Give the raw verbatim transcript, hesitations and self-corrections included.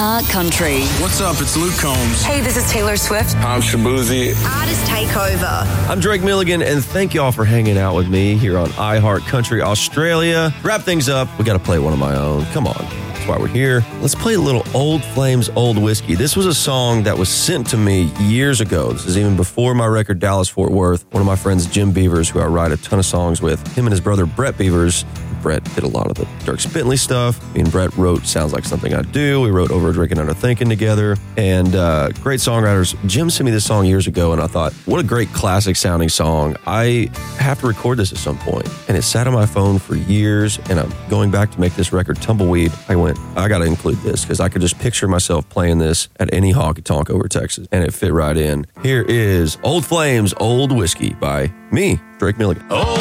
iHeart Country. What's up? It's Luke Combs. Hey, this is Taylor Swift. I'm Shabuzi. Artist Takeover. I'm Drake Milligan, and thank y'all for hanging out with me here on iHeart Country Australia. Wrap things up. We got to play one of my own. Come on. That's why we're here. Let's play a little Old Flames, Old Whiskey. This was a song that was sent to me years ago. This is even before my record, Dallas Fort Worth. One of my friends, Jim Beavers, who I write a ton of songs with, him and his brother, Brett Beavers. Brett did a lot of the Dierks Bentley stuff. Me and Brett wrote Sounds Like Something I Do. We wrote Over a Drink and Under Thinking together. And uh, great songwriters. Jim sent me this song years ago, and I thought, what a great classic sounding song. I have to record this at some point. And it sat on my phone for years, and I'm going back to make this record, Tumbleweed. I went, I got to include this, because I could just picture myself playing this at any honky tonk over Texas, and it fit right in. Here is Old Flames, Old Whiskey by me, Drake Milligan. Oh.